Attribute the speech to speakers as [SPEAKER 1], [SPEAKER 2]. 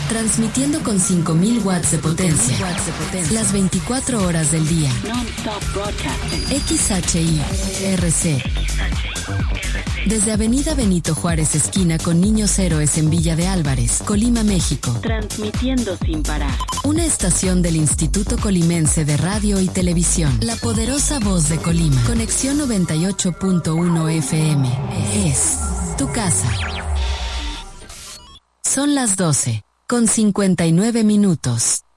[SPEAKER 1] Transmitiendo con 5.000 watts de potencia. Las 24 horas del día. XHI-RC. Desde Avenida Benito Juárez, esquina con Niños Héroes en Villa de Álvarez, Colima, México.
[SPEAKER 2] Transmitiendo sin parar.
[SPEAKER 1] Una estación del Instituto Colimense de Radio y Televisión. La poderosa voz de Colima. Conexión 98.1 FM. Es tu casa. Son las 12, con 59 minutos.